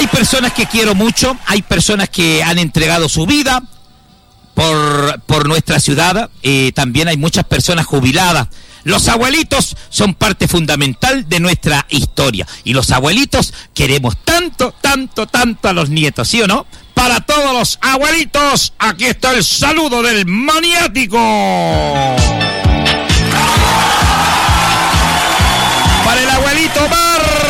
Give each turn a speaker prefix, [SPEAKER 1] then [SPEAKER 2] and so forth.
[SPEAKER 1] Hay personas que quiero mucho, hay personas que han entregado su vida por nuestra ciudad, también hay muchas personas jubiladas. Los abuelitos son parte fundamental de nuestra historia y los abuelitos queremos tanto, tanto, tanto a los nietos, ¿sí o no? Para todos los abuelitos, aquí está el saludo del maniático.